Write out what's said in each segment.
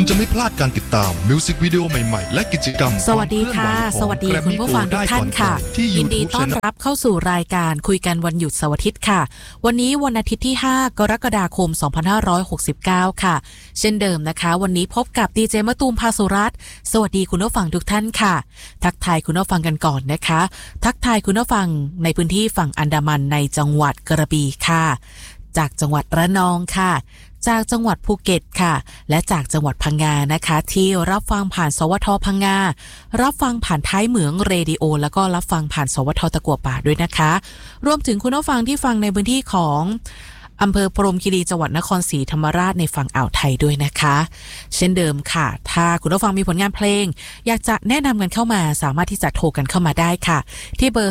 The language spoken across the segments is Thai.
จะไม่พลาดการติดตามมิวสิกวิดีโอใหม่ๆและกิจกรรมสวัสดีค่ะสวัสดีคุณผู้ฟังทุกท่านค่ะยินดีต้อนรับเข้าสู่รายการคุยกันวันหยุดเสาร์อาทิตย์ค่ะวันนี้วันอาทิตย์ที่5กรกฎาคม2569ค่ะเช่นเดิมนะคะวันนี้พบกับดีเจมะตูมภาสุรัตน์สวัสดีคุณผู้ฟังทุกท่านค่ะทักทายคุณผู้ฟังกันก่อนนะคะทักทายคุณผู้ฟังในพื้นที่ฝั่งอันดามันในจังหวัดกระบี่ค่ะจากจังหวัดระนองค่ะจากจังหวัดภูเก็ตค่ะและจากจังหวัดพังงานะคะที่รับฟังผ่านสวทพังงารับฟังผ่านท้ายเหมืองเรดิโอแล้วก็รับฟังผ่านสวทตะกั่วป่าด้วยนะคะรวมถึงคุณผู้ฟังที่ฟังในพื้นที่ของอำเภอพรหมคีรีจังหวัดนครศรีธรรมราชในฝั่งอ่าวไทยด้วยนะคะเช่นเดิมค่ะถ้าคุณผู้ฟังมีผลงานเพลงอยากจะแนะนำกันเข้ามาสามารถที่จะโทรกันเข้ามาได้ค่ะที่เบอร์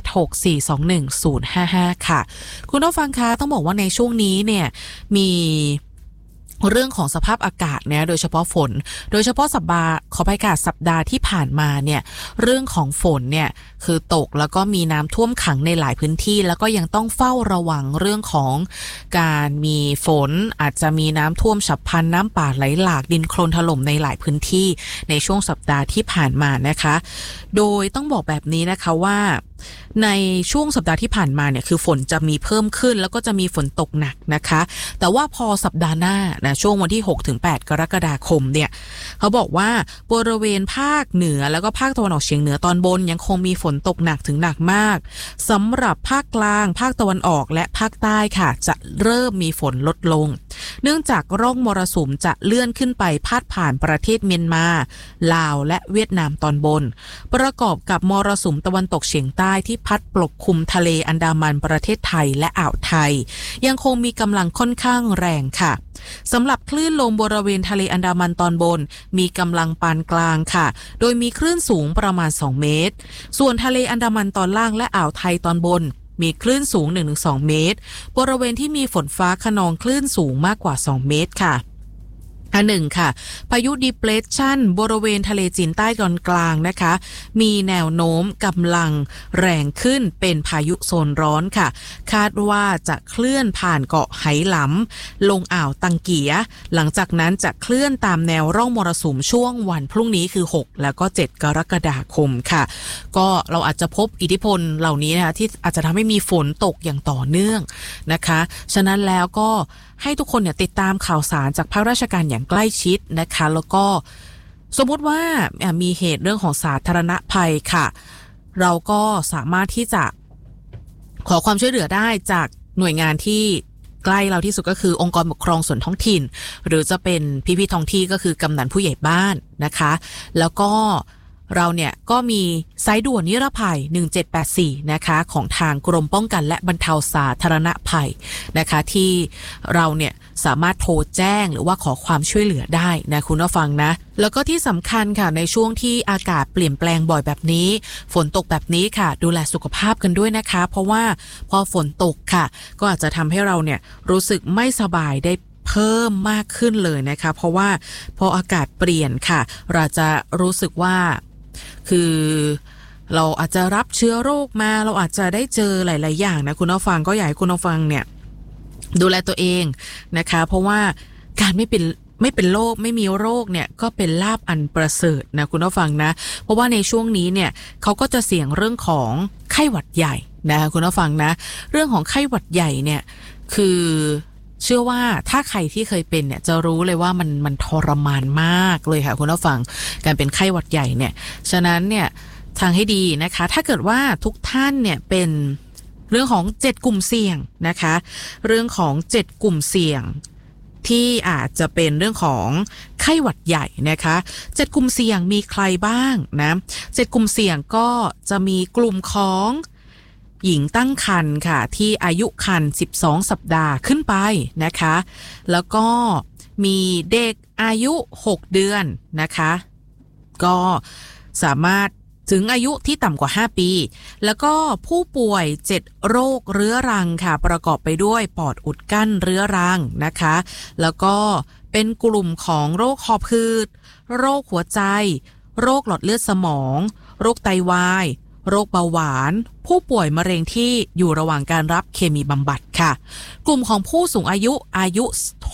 0764211055 ค่ะคุณผู้ฟังคะต้องบอกว่าในช่วงนี้เนี่ยมีเรื่องของสภาพอากาศเนี่ยโดยเฉพาะฝนโดยเฉพาะสัปดาห์ที่ผ่านมาเนี่ยเรื่องของฝนเนี่ยคือตกแล้วก็มีน้ำท่วมขังในหลายพื้นที่แล้วก็ยังต้องเฝ้าระวังเรื่องของการมีฝนอาจจะมีน้ำท่วมฉับพลันน้ำป่าไหลหลากดินโคลนถล่มในหลายพื้นที่ในช่วงสัปดาห์ที่ผ่านมานะคะโดยต้องบอกแบบนี้นะคะว่าในช่วงสัปดาห์ที่ผ่านมาเนี่ยคือฝนจะมีเพิ่มขึ้นแล้วก็จะมีฝนตกหนักนะคะแต่ว่าพอสัปดาห์หน้านะช่วงวันที่ 6-8 กรกฎาคมเนี่ยเขาบอกว่าบริเวณภาคเหนือแล้วก็ภาคตะวันออกเฉียงเหนือตอนบนยังคงมีฝนตกหนักถึงหนักมากสำหรับภาคกลางภาคตะวันออกและภาคใต้ค่ะจะเริ่มมีฝนลดลงเนื่องจากร่องมรสุมจะเลื่อนขึ้นไปพาดผ่านประเทศเมียนมาลาวและเวียดนามตอนบนประกอบกับมรสุมตะวันตกเฉียงใต้ที่พัดปกคลุมทะเลอันดามันประเทศไทยและอ่าวไทยยังคงมีกำลังค่อนข้างแรงค่ะสำหรับคลื่นลมบริเวณทะเลอันดามันตอนบนมีกำลังปานกลางค่ะโดยมีคลื่นสูงประมาณ2เมตรส่วนทะเลอันดามันตอนล่างและอ่าวไทยตอนบนมีคลื่นสูง 1-2 เมตรบริเวณที่มีฝนฟ้าคะนองคลื่นสูงมากกว่า2เมตรค่ะอันหนึ่งค่ะพายุดิเพรสชันบริเวณทะเลจีนใต้ตอนกลางนะคะมีแนวโน้มกำลังแรงขึ้นเป็นพายุโซนร้อนค่ะคาดว่าจะเคลื่อนผ่านเกาะไหหลำลงอ่าวตังเกียหลังจากนั้นจะเคลื่อนตามแนวร่องมรสุมช่วงวันพรุ่งนี้คือ6แล้วก็7กรกฎาคมค่ะก็เราอาจจะพบอิทธิพลเหล่านี้นะคะที่อาจจะทำให้มีฝนตกอย่างต่อเนื่องนะคะฉะนั้นแล้วก็ให้ทุกคนเนี่ยติดตามข่าวสารจากภาคราชการอย่างใกล้ชิดนะคะแล้วก็สมมุติว่ามีเหตุเรื่องของสาธารณภัยค่ะเราก็สามารถที่จะขอความช่วยเหลือได้จากหน่วยงานที่ใกล้เราที่สุดก็คือองค์กรปกครองส่วนท้องถิ่นหรือจะเป็นพี่ท้องที่ก็คือกำนันผู้ใหญ่บ้านนะคะแล้วก็เราเนี่ยก็มีสายด่วนนิรภัย1784นะคะของทางกรมป้องกันและบรรเทาสาธารณภัยนะคะที่เราเนี่ยสามารถโทรแจ้งหรือว่าขอความช่วยเหลือได้นะคุณผู้ฟังนะแล้วก็ที่สำคัญค่ะในช่วงที่อากาศเปลี่ยนแปลงบ่อยแบบนี้ฝนตกแบบนี้ค่ะดูแลสุขภาพกันด้วยนะคะเพราะว่าพอฝนตกค่ะก็อาจจะทำให้เราเนี่ยรู้สึกไม่สบายได้เพิ่มมากขึ้นเลยนะคะเพราะว่าพออากาศเปลี่ยนค่ะเราจะรู้สึกว่าคือเราอาจจะรับเชื้อโรคมาเราอาจจะได้เจอหลายๆอย่างนะคุณผู้ฟังก็อยากให้คุณผู้ฟังเนี่ยดูแลตัวเองนะคะเพราะว่าการไม่เป็นโรคไม่มีโรคเนี่ยก็เป็นลาภอันประเสริฐนะคุณผู้ฟังนะเพราะว่าในช่วงนี้เนี่ยเขาก็จะเสี่ยงเรื่องของไข้หวัดใหญ่นะคุณผู้ฟังนะเรื่องของไข้หวัดใหญ่เนี่ยคือเชื่อว่าถ้าใครที่เคยเป็นเนี่ยจะรู้เลยว่ามันทรมานมากเลยค่ะคุณผู้ฟังการเป็นไข้หวัดใหญ่เนี่ยฉะนั้นเนี่ยทางให้ดีนะคะถ้าเกิดว่าทุกท่านเนี่ยเป็นเรื่องของ7กลุ่มเสี่ยงนะคะเรื่องของ7กลุ่มเสี่ยงที่อาจจะเป็นเรื่องของไข้หวัดใหญ่นะคะ7กลุ่มเสี่ยงมีใครบ้างนะ7กลุ่มเสี่ยงก็จะมีกลุ่มของหญิงตั้งครรภ์ค่ะที่อายุครรภ์12สัปดาห์ขึ้นไปนะคะแล้วก็มีเด็กอายุ6เดือนนะคะก็สามารถถึงอายุที่ต่ำกว่า5ปีแล้วก็ผู้ป่วย7โรคเรื้อรังค่ะประกอบไปด้วยปอดอุดกั้นเรื้อรังนะคะแล้วก็เป็นกลุ่มของโรคหอบหืดโรคหัวใจโรคหลอดเลือดสมองโรคไตวายโรคเบาหวานผู้ป่วยมะเร็งที่อยู่ระหว่างการรับเคมีบำบัดค่ะกลุ่มของผู้สูงอายุ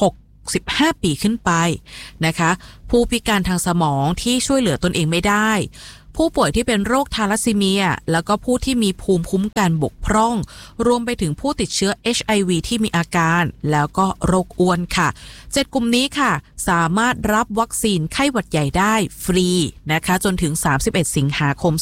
65 ปีขึ้นไปนะคะผู้พิการทางสมองที่ช่วยเหลือตนเองไม่ได้ผู้ป่วยที่เป็นโรคทาลัสซีเมียแล้วก็ผู้ที่มีภูมิคุ้มกันบกพร่องรวมไปถึงผู้ติดเชื้อ HIV ที่มีอาการแล้วก็โรคอ้วนค่ะ7กลุ่มนี้ค่ะสามารถรับวัคซีนไข้หวัดใหญ่ได้ฟรีนะคะจนถึง31สิงหาคม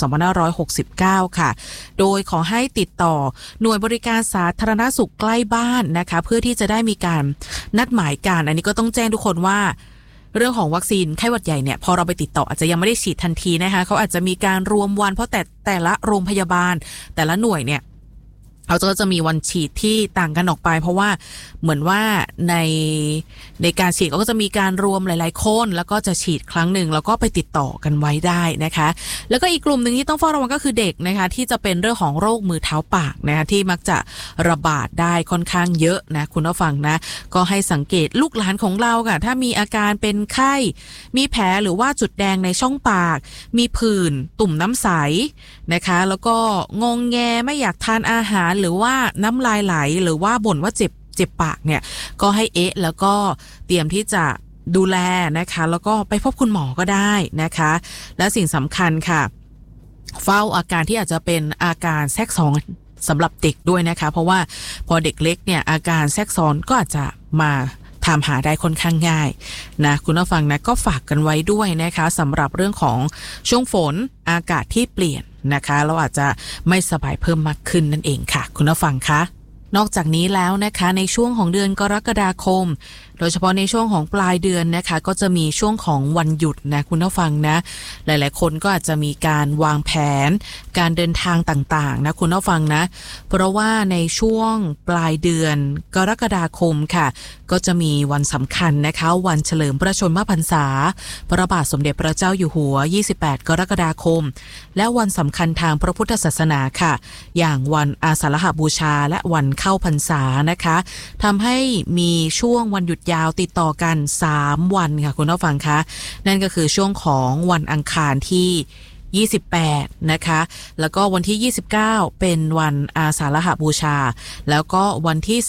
2569ค่ะโดยขอให้ติดต่อหน่วยบริการสาธารณสุขใกล้บ้านนะคะเพื่อที่จะได้มีการนัดหมายกันอันนี้ก็ต้องแจ้งทุกคนว่าเรื่องของวัคซีนไข้หวัดใหญ่เนี่ยพอเราไปติดต่ออาจจะยังไม่ได้ฉีดทันทีนะคะเขาอาจจะมีการรวมวันเพราะแต่ละโรงพยาบาลแต่ละหน่วยเนี่ยเขาก็จะมีวันฉีดที่ต่างกันออกไปเพราะว่าเหมือนว่าในการฉีดก็จะมีการรวมหลายๆคนแล้วก็จะฉีดครั้งหนึ่งแล้วก็ไปติดต่อกันไว้ได้นะคะแล้วก็อีกกลุ่มหนึ่งที่ต้องเฝ้าระวังก็คือเด็กนะคะที่จะเป็นเรื่องของโรคมือเท้าปากนะคะที่มักจะระบาดได้ค่อนข้างเยอะนะคุณผู้ฟังนะก็ให้สังเกตลูกหลานของเราค่ะถ้ามีอาการเป็นไข้มีแผลหรือว่าจุดแดงในช่องปากมีผื่นตุ่มน้ำใสนะคะแล้วก็งงแงไม่อยากทานอาหารหรือว่าน้ำลายไหลหรือว่าบ่นว่าเจ็บปากเนี่ยก็ให้แล้วก็เตรียมที่จะดูแลนะคะแล้วก็ไปพบคุณหมอก็ได้นะคะและสิ่งสำคัญค่ะเฝ้าอาการที่อาจจะเป็นอาการแทรกซ้อนสำหรับเด็กด้วยนะคะเพราะว่าพอเด็กเล็กเนี่ยอาการแทรกซ้อนก็อาจจะมาถามหาได้ค่อนข้างง่ายนะคุณผู้ฟังนะก็ฝากกันไว้ด้วยนะคะสำหรับเรื่องของช่วงฝนอากาศที่เปลี่ยนนะคะเราอาจจะไม่สบายเพิ่มมากขึ้นนั่นเองค่ะคุณผู้ฟังคะนอกจากนี้แล้วนะคะในช่วงของเดือนกรกฎาคมโดยเฉพาะในช่วงของปลายเดือนนะคะก็จะมีช่วงของวันหยุดนะคุณผู้ฟังนะหลายๆคนก็อาจจะมีการวางแผนการเดินทางต่างๆนะคุณผู้ฟังนะเพราะว่าในช่วงปลายเดือนกรกฎาคมค่ะก็จะมีวันสำคัญนะคะวันเฉลิมพระชนมพรรษาพระบาทสมเด็จพระเจ้าอยู่หัว28กรกฎาคมและวันสำคัญทางพระพุทธศาสนาค่ะอย่างวันอาสาฬหบูชาและวันเข้าพรรษานะคะทำให้มีช่วงวันหยุดยาวติดต่อกัน3วันค่ะคุณผู้ฟังคะนั่นก็คือช่วงของวันอังคารที่28นะคะแล้วก็วันที่29เป็นวันอาสาฬหบูชาแล้วก็วันที่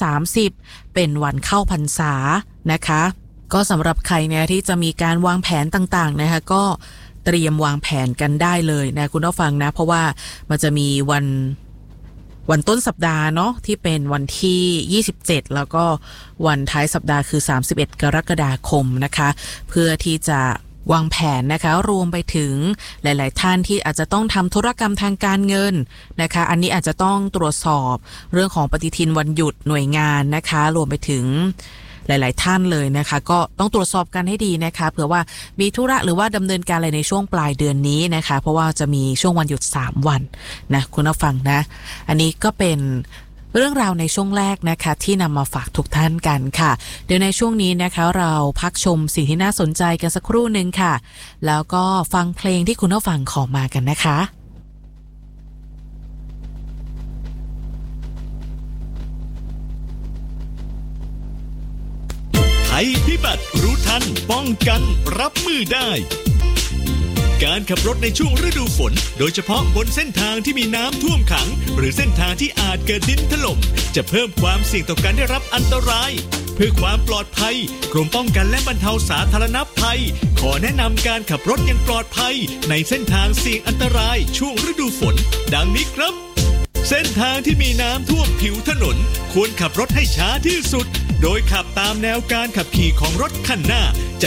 30เป็นวันเข้าพรรษานะคะก็สำหรับใครเนี่ยที่จะมีการวางแผนต่างๆนะคะก็เตรียมวางแผนกันได้เลยนะคุณผู้ฟังนะเพราะว่ามันจะมีวันต้นสัปดาห์เนาะที่เป็นวันที่27แล้วก็วันท้ายสัปดาห์คือ31กรกฎาคมนะคะเพื่อที่จะวางแผนนะคะรวมไปถึงหลายๆท่านที่อาจจะต้องทำธุรกรรมทางการเงินนะคะอันนี้อาจจะต้องตรวจสอบเรื่องของปฏิทินวันหยุดหน่วยงานนะคะรวมไปถึงหลายๆท่านเลยนะคะก็ต้องตรวจสอบกันให้ดีนะคะเผื่อว่ามีธุระหรือว่าดำเนินการอะไรในช่วงปลายเดือนนี้นะคะเพราะว่าจะมีช่วงวันหยุด3วันนะคุณผู้ฟังนะอันนี้ก็เป็นเรื่องราวในช่วงแรกนะคะที่นำมาฝากทุกท่านกันค่ะเดี๋ยวในช่วงนี้นะคะเราพักชมสิ่งที่น่าสนใจกันสักครู่นึงค่ะแล้วก็ฟังเพลงที่คุณผู้ฟังขอมากันนะคะภัยพิบัติรู้ทันป้องกันรับมือได้การขับรถในช่วงฤดูฝนโดยเฉพาะบนเส้นทางที่มีน้ำท่วมขังหรือเส้นทางที่อาจเกิดดินถล่มจะเพิ่มความเสี่ยงต่อการได้รับอันตรายเพื่อความปลอดภัยกรมป้องกันและบรรเทาสาธารณภัยขอแนะนำการขับรถอย่างปลอดภัยในเส้นทางเสี่ยงอันตรายช่วงฤดูฝนดังนี้ครับเส้นทางที่มีน้ำท่วมผิวถนนควรขับรถให้ช้าที่สุดโดยขับตามแนวการขับขี่ของรถคันหน้าจะ